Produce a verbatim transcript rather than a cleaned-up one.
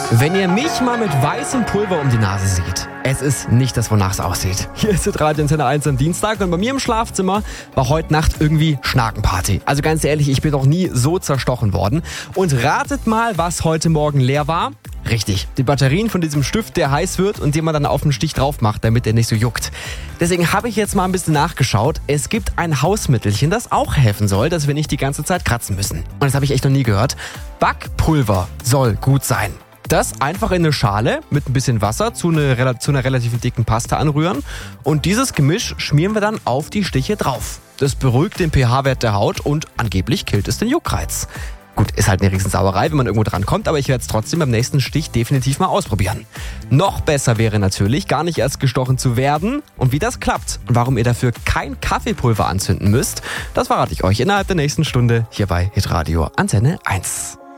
Wenn ihr mich mal mit weißem Pulver um die Nase seht, es ist nicht das, wonach es aussieht. Hier ist Radio Antenne eins am Dienstag und bei mir im Schlafzimmer war heute Nacht irgendwie Schnakenparty. Also ganz ehrlich, ich bin noch nie so zerstochen worden. Und ratet mal, was heute Morgen leer war? Richtig, die Batterien von diesem Stift, der heiß wird und den man dann auf den Stich drauf macht, damit er nicht so juckt. Deswegen habe ich jetzt mal ein bisschen nachgeschaut. Es gibt ein Hausmittelchen, das auch helfen soll, dass wir nicht die ganze Zeit kratzen müssen. Und das habe ich echt noch nie gehört. Backpulver soll gut sein. Das einfach in eine Schale mit ein bisschen Wasser zu einer, zu einer relativ dicken Paste anrühren und dieses Gemisch schmieren wir dann auf die Stiche drauf. Das beruhigt den pH-Wert der Haut und angeblich killt es den Juckreiz. Gut, ist halt eine Riesensauerei, wenn man irgendwo dran kommt, aber ich werde es trotzdem beim nächsten Stich definitiv mal ausprobieren. Noch besser wäre natürlich, gar nicht erst gestochen zu werden. Und wie das klappt und warum ihr dafür kein Kaffeepulver anzünden müsst, das verrate ich euch innerhalb der nächsten Stunde hier bei Hitradio Antenne eins.